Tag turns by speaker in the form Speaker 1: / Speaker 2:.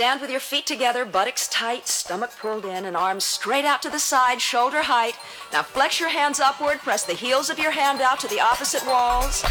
Speaker 1: stand with your feet together, buttocks tight, stomach pulled in, and arms straight out to the side, shoulder height. Now flex your hands upward, press the heels of your hand out to the opposite walls.